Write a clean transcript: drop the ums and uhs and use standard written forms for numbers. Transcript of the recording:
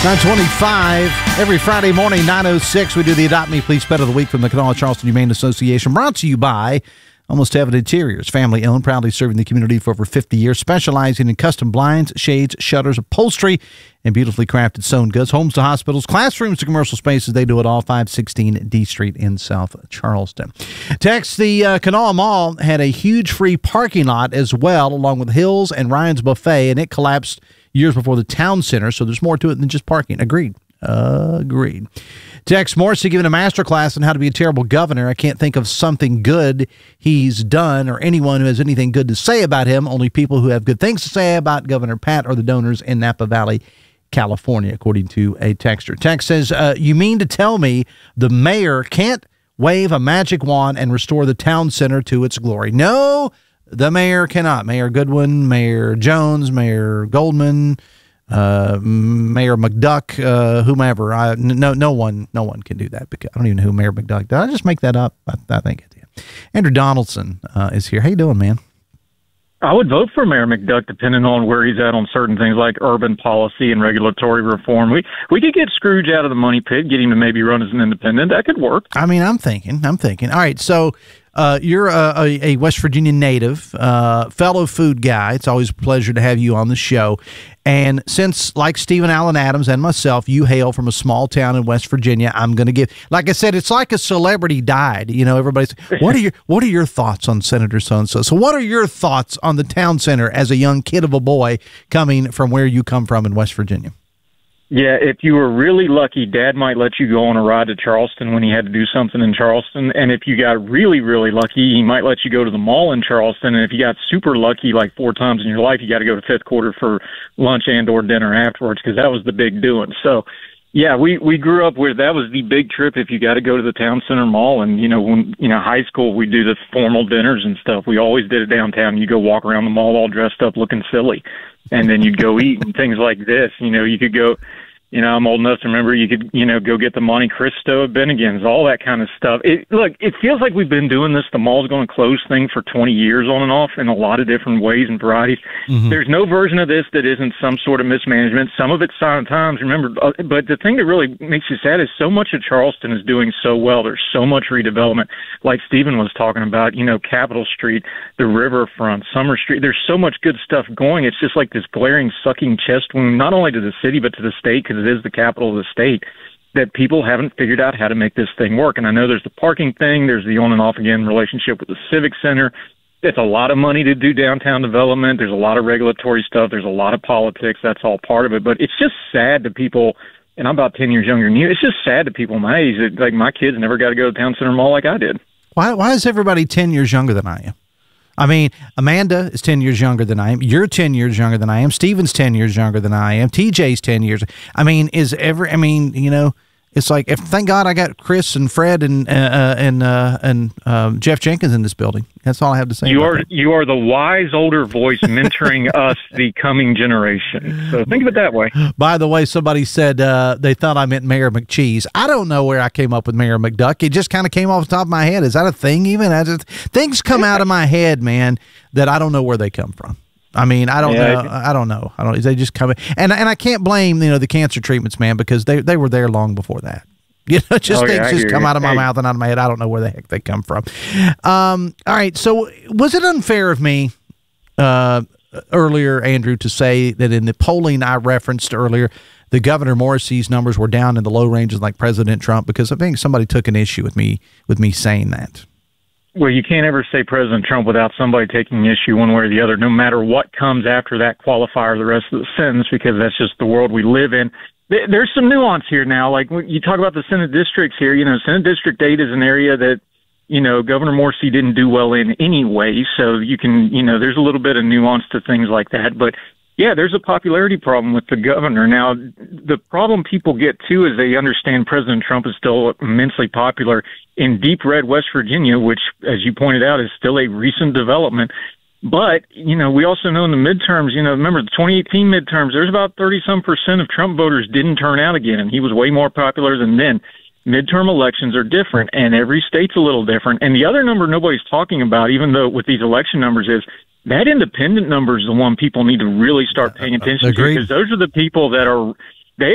9:25 every Friday morning, 9:06. We do the Adopt Me, Please Pet of the Week from the Kanawha Charleston Humane Association, brought to you by Almost Heaven Interiors, family owned, proudly serving the community for over 50 years, specializing in custom blinds, shades, shutters, upholstery, and beautifully crafted sewn goods. Homes to hospitals, classrooms to commercial spaces, they do it all. 516 D Street in South Charleston. Text, the Kanawha Mall had a huge free parking lot as well, along with Hills and Ryan's Buffet, and it collapsed years before the town center, so there's more to it than just parking. Agreed. Text, Morrissey giving a master class on how to be a terrible governor. I can't think of something good he's done or anyone who has anything good to say about him. Only people who have good things to say about Governor Pat are the donors in Napa Valley, California, according to a texter. Text says, you mean to tell me the mayor can't wave a magic wand and restore the town center to its glory? No, the mayor cannot. Mayor Goodwin, Mayor Jones, Mayor Goldman, Mayor McDuck, whomever. No one can do that, because I don't even know who Mayor McDuck. Did I just make that up? I think I did. Andrew Donaldson is here. How you doing, man? I would vote for Mayor McDuck, depending on where he's at on certain things like urban policy and regulatory reform. We could get Scrooge out of the money pit, get him to maybe run as an independent. That could work. I mean, I'm thinking. All right, so you're a West Virginia native, fellow food guy. It's always a pleasure to have you on the show. And since, like Stephen Allen Adams and myself, you hail from a small town in West Virginia, I'm going to give, like I said, it's like a celebrity died. You know, everybody's, what are your thoughts on Senator so-and-so? So what are your thoughts on the town center as a young kid of a boy coming from where you come from in West Virginia? Yeah, if you were really lucky, Dad might let you go on a ride to Charleston when he had to do something in Charleston. And if you got really, really lucky, he might let you go to the mall in Charleston. And if you got super lucky, like 4 times in your life, you got to go to Fifth Quarter for lunch and or dinner afterwards, because that was the big doing. So, yeah, we grew up with, that was the big trip if you got to go to the town center mall. And, when, high school, we do the formal dinners and stuff. We always did it downtown. You go walk around the mall all dressed up looking silly. And then you'd go eat and things like this. You could go, I'm old enough to remember you could, go get the Monte Cristo at Bennigan's, all that kind of stuff. Look, it feels like we've been doing this, the mall's going to close thing for 20 years on and off in a lot of different ways and varieties. Mm-hmm. There's no version of this that isn't some sort of mismanagement. Some of it's silent times, remember. But the thing that really makes you sad is so much of Charleston is doing so well. There's so much redevelopment, like Stephen was talking about, Capitol Street, the riverfront, Summer Street. There's so much good stuff going. It's just like this glaring, sucking chest wound, not only to the city, but to the state, because it is the capital of the state, that people haven't figured out how to make this thing work. And I know there's the parking thing, there's the on and off again relationship with the Civic Center. It's a lot of money to do downtown development. There's a lot of regulatory stuff. There's a lot of politics. That's all part of it. But it's just sad to people, and I'm about 10 years younger than you, it's just sad to people my age that, like, my kids never got to go to Town Center Mall like I did. Why is everybody 10 years younger than I am? I mean, Amanda is 10 years younger than I am. You're 10 years younger than I am. Steven's 10 years younger than I am. TJ's 10 years. I mean, it's like, thank God I got Chris and Fred and Jeff Jenkins in this building. That's all I have to say. You are the wise older voice mentoring us, the coming generation. So think of it that way. By the way, somebody said they thought I meant Mayor McCheese. I don't know where I came up with Mayor McDuck. It just kind of came off the top of my head. Is that a thing even? Things come out of my head, man, that I don't know where they come from. I mean, I don't know. They just come in. And I can't blame, the cancer treatments, man, because they were there long before that. Things just come out of my mouth and out of my head. I don't know where the heck they come from. All right. So was it unfair of me earlier, Andrew, to say that in the polling I referenced earlier, the Governor Morrissey's numbers were down in the low ranges like President Trump? Because I think somebody took an issue with me saying that. Well, you can't ever say President Trump without somebody taking issue one way or the other, no matter what comes after that qualifier the rest of the sentence, because that's just the world we live in. There's some nuance here now. Like when you talk about the Senate districts here, Senate District 8 is an area that, Governor Morrissey didn't do well in anyway. So you can, there's a little bit of nuance to things like that. But yeah, there's a popularity problem with the governor. Now, the problem people get too is they understand President Trump is still immensely popular in deep red West Virginia, which, as you pointed out, is still a recent development. But, we also know in the midterms, remember the 2018 midterms, there's about 30-some% of Trump voters didn't turn out again, and he was way more popular than then. Midterm elections are different, and every state's a little different. And the other number nobody's talking about, even though with these election numbers, is that independent number is the one people need to really start paying attention to, because those are the people that are –